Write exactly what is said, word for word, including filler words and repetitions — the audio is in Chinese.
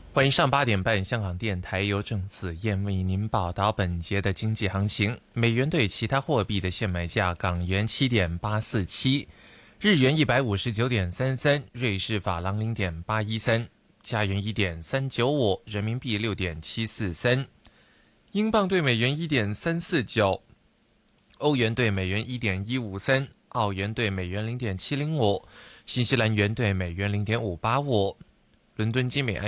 欢迎上八点半，香港电台由郑子燕为您报道本节的经济行情。美元对其他货币的现买价：港元七点八四七，日元一百五十九点三三，瑞士法郎零点八一三，加元一点三九五，人民币六点七四三，英镑对美元一点三四九，欧元对美元一点一五三，澳元对美元零点七零五，新西兰元对美元零点五八五。伦敦金每安